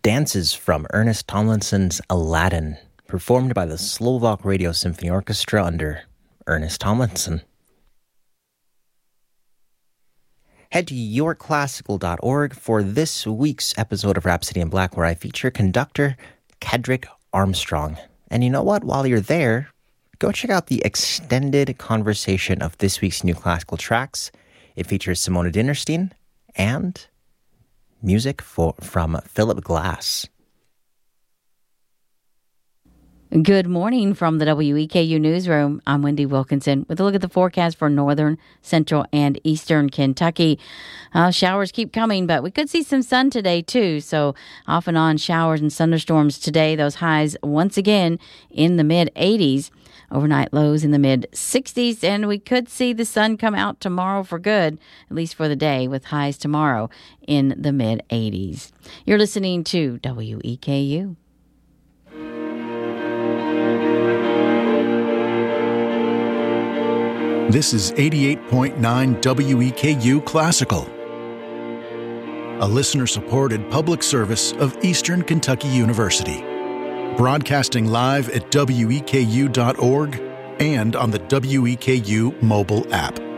Dances from Ernest Tomlinson's Aladdin, performed by the Slovak Radio Symphony Orchestra under Ernest Tomlinson. Head to yourclassical.org for this week's episode of Rhapsody in Black, where I feature conductor Kedrick Armstrong. And you know what? While you're there, go check out the extended conversation of this week's new classical tracks. It features Simona Dinnerstein and music from Philip Glass. Good morning from the WEKU newsroom. I'm Wendy Wilkinson with a look at the forecast for northern, central, and eastern Kentucky. Showers keep coming, but we could see some sun today too. So off and on showers and thunderstorms today. Those highs once again in the mid-80s. Overnight lows in the mid-60s, and we could see the sun come out tomorrow for good, at least for the day, with highs tomorrow in the mid-80s. You're listening to WEKU. This is 88.9 WEKU Classical, a listener-supported public service of Eastern Kentucky University. Broadcasting live at weku.org and on the WEKU mobile app.